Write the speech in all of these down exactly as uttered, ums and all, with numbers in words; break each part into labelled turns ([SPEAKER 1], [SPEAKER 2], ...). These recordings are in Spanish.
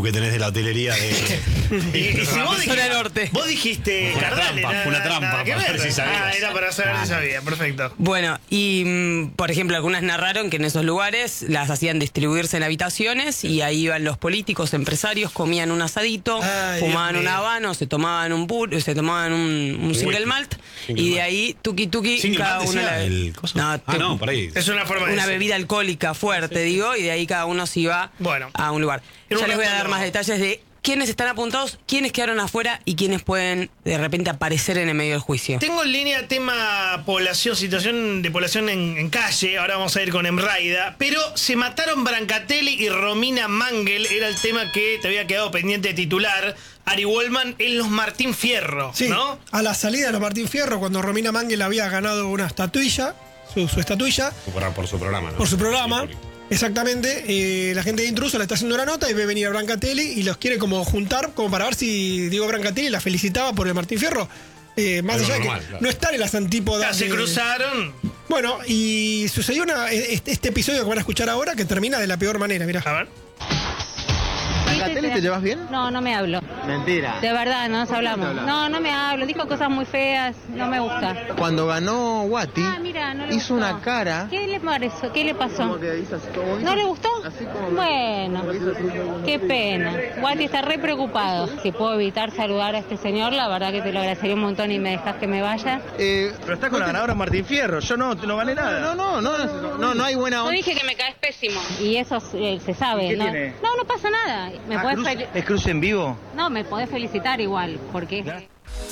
[SPEAKER 1] que tenés de la hotelería de...
[SPEAKER 2] y, y si vos, dijiste,
[SPEAKER 3] norte.
[SPEAKER 2] vos dijiste
[SPEAKER 1] Una
[SPEAKER 2] Cardales,
[SPEAKER 1] trampa,
[SPEAKER 2] nada,
[SPEAKER 1] una trampa,
[SPEAKER 2] nada que
[SPEAKER 1] para
[SPEAKER 2] ver.
[SPEAKER 1] ver si sabías.
[SPEAKER 2] Ah, era para saber si sabía, perfecto.
[SPEAKER 3] Bueno, y mm, por ejemplo, algunas narraron que en esos lugares las hacían distribuirse en habitaciones y ahí iban los políticos, empresarios, comían un asadito,
[SPEAKER 2] Ay,
[SPEAKER 3] fumaban
[SPEAKER 2] Dios
[SPEAKER 3] un
[SPEAKER 2] mío.
[SPEAKER 3] habano, se tomaban un pur, se tomaban un, un single
[SPEAKER 1] whisky.
[SPEAKER 3] malt
[SPEAKER 1] Single
[SPEAKER 3] y de
[SPEAKER 1] malt.
[SPEAKER 3] ahí tuki tuki
[SPEAKER 1] Single
[SPEAKER 3] cada
[SPEAKER 1] malt
[SPEAKER 3] uno
[SPEAKER 1] decía
[SPEAKER 3] la-
[SPEAKER 1] el coso.
[SPEAKER 3] No,
[SPEAKER 1] Ah,
[SPEAKER 3] tu-
[SPEAKER 1] no, por ahí.
[SPEAKER 2] Es una forma de
[SPEAKER 3] una
[SPEAKER 2] decir.
[SPEAKER 3] bebida alcohólica fuerte, digo, y de ahí cada uno se iba
[SPEAKER 2] Bueno.
[SPEAKER 3] a un lugar.
[SPEAKER 2] En un
[SPEAKER 3] Ya les voy a
[SPEAKER 2] rato
[SPEAKER 3] dar
[SPEAKER 2] lo-
[SPEAKER 3] más detalles de quiénes están apuntados, quiénes quedaron afuera y quiénes pueden de repente aparecer en el medio del juicio.
[SPEAKER 2] Tengo en línea tema población, situación de población en, en calle. Ahora vamos a ir con Emraida. Pero se mataron Brancatelli y Romina Mangel. Era el tema que te había quedado pendiente de titular. Ari Wallman en los Martín Fierro,
[SPEAKER 4] Sí,
[SPEAKER 2] ¿no?
[SPEAKER 4] a la salida de los Martín Fierro, cuando Romina Mangel había ganado una estatuilla, su, su estatuilla,
[SPEAKER 1] Por, por su programa, ¿no?
[SPEAKER 4] por su programa. Exactamente, eh, la gente de Intruso le está haciendo una nota y ve venir a Brancatelli y los quiere como juntar, como para ver si Diego Brancatelli la felicitaba por el Martín Fierro. Eh, más
[SPEAKER 1] Algo
[SPEAKER 4] allá de
[SPEAKER 1] normal,
[SPEAKER 4] que
[SPEAKER 1] claro.
[SPEAKER 4] no están en las antípodas.
[SPEAKER 2] Ya se
[SPEAKER 4] de-
[SPEAKER 2] cruzaron.
[SPEAKER 4] Bueno, y sucedió una, este, este episodio que van a escuchar ahora que termina de la peor manera, mirá.
[SPEAKER 2] A ver.
[SPEAKER 5] ¿Brancatelli te llevas bien?
[SPEAKER 6] No, no me hablo.
[SPEAKER 5] Mentira.
[SPEAKER 6] De verdad, no nos hablamos.
[SPEAKER 5] hablas?
[SPEAKER 6] No, no me hablo. Dijo cosas muy feas. No me gusta.
[SPEAKER 5] Cuando ganó Guati,
[SPEAKER 6] Ah, mira, no le
[SPEAKER 5] hizo
[SPEAKER 6] gustó.
[SPEAKER 5] una cara.
[SPEAKER 6] ¿Qué le pareció? ¿Qué le pasó?
[SPEAKER 5] Como que hizo así, como hizo-
[SPEAKER 6] ¿No le gustó?
[SPEAKER 5] Así como-
[SPEAKER 6] Bueno,
[SPEAKER 5] como hizo así.
[SPEAKER 6] qué pena. Guati está re preocupado. Si puedo evitar saludar a este señor, la verdad que te lo agradecería un montón y me dejas que me vaya.
[SPEAKER 5] Eh,
[SPEAKER 7] Pero está con la ganadora Martín Fierro, yo no, no gané nada.
[SPEAKER 5] no, no, no, no, no, no hay buena
[SPEAKER 6] Yo
[SPEAKER 5] onda.
[SPEAKER 6] dije que me caes pésimo. Y eso eh, se sabe,
[SPEAKER 7] ¿Y qué
[SPEAKER 6] ¿no?
[SPEAKER 7] tiene?
[SPEAKER 6] No, no pasa nada. Me
[SPEAKER 7] Ah,
[SPEAKER 6] podés
[SPEAKER 7] cruz-
[SPEAKER 6] fel-
[SPEAKER 7] ¿Es cruce en vivo?
[SPEAKER 6] No, me podés felicitar igual, porque...
[SPEAKER 7] Ya.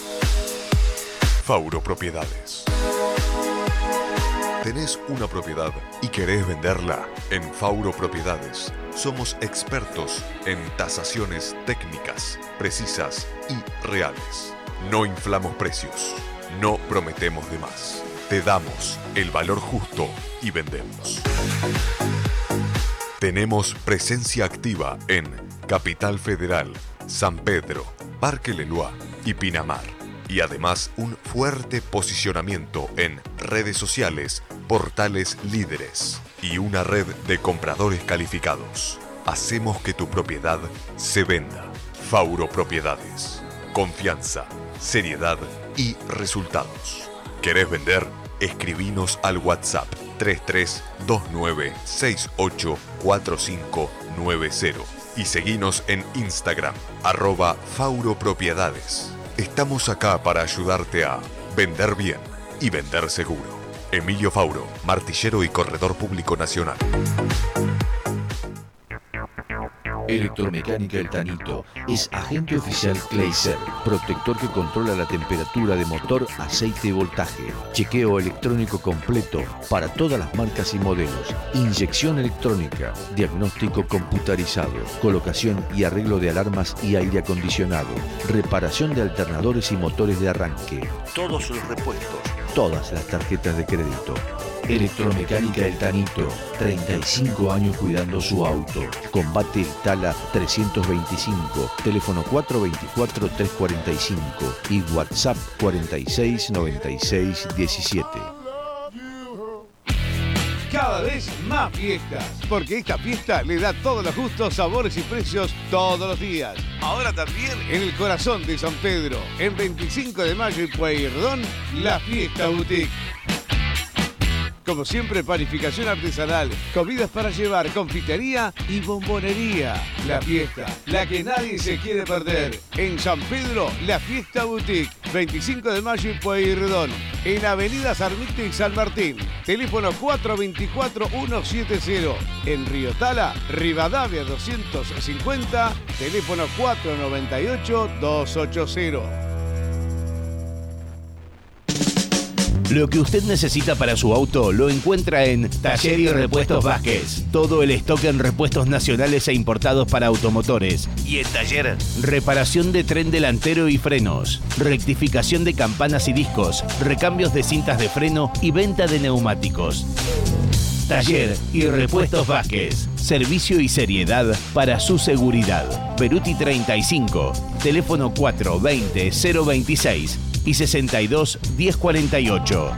[SPEAKER 8] Fauro Propiedades. ¿Tenés una propiedad y querés venderla? En Fauro Propiedades somos expertos en tasaciones técnicas, precisas y reales. No inflamos precios, no prometemos de más. Te damos el valor justo y vendemos. Tenemos presencia activa en Capital Federal, San Pedro, Parque Leloir y Pinamar. Y además un fuerte posicionamiento en redes sociales, portales líderes y una red de compradores calificados. Hacemos que tu propiedad se venda. Fauro Propiedades. Confianza, seriedad y resultados. ¿Querés vender? Escribinos al WhatsApp tres tres dos nueve seis ocho cuatro cinco nueve cero y seguinos en Instagram, arroba Fauro Propiedades. Estamos acá para ayudarte a vender bien y vender seguro. Emilio Fauro, martillero y corredor público nacional.
[SPEAKER 9] Electromecánica El Tanito es agente oficial Clayser, protector que controla la temperatura de motor, aceite y voltaje. Chequeo electrónico completo para todas las marcas y modelos. Inyección electrónica, diagnóstico computarizado, colocación y arreglo de alarmas y aire acondicionado, reparación de alternadores y motores de arranque. Todos los repuestos, todas las tarjetas de crédito. Electromecánica El Tanito, treinta y cinco años cuidando su auto. Combate Itala trescientos veinticinco, teléfono cuatro dos cuatro, tres cuatro cinco y WhatsApp cuarenta y seis noventa y seis diecisiete.
[SPEAKER 10] Cada vez más fiestas, porque esta fiesta le da todos los gustos, sabores y precios todos los días. Ahora también en el corazón de San Pedro, en veinticinco de mayo y Pueyrredón, la Fiesta Boutique. Como siempre, panificación artesanal, comidas para llevar, confitería y bombonería. La fiesta, la que nadie se quiere perder. En San Pedro, la Fiesta Boutique, veinticinco de mayo y Pueyrredón. En Avenida Sarmiento y San Martín. Teléfono cuatro dos cuatro, uno siete cero. En Río Tala, Rivadavia doscientos cincuenta. Teléfono cuatro nueve ocho, dos ocho cero.
[SPEAKER 11] Lo que usted necesita para su auto lo encuentra en Taller y Repuestos Vázquez. Todo el stock en repuestos nacionales e importados para automotores. Y en Taller, reparación de tren delantero y frenos, rectificación de campanas y discos, recambios de cintas de freno y venta de neumáticos. Taller y Repuestos Vázquez. Servicio y seriedad para su seguridad. Beruti treinta y cinco, teléfono cuatro dos cero, cero veintiséis y sesenta y dos, diez cuarenta y ocho.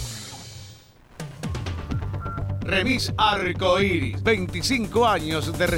[SPEAKER 10] Remis Arcoiris, veinticinco años de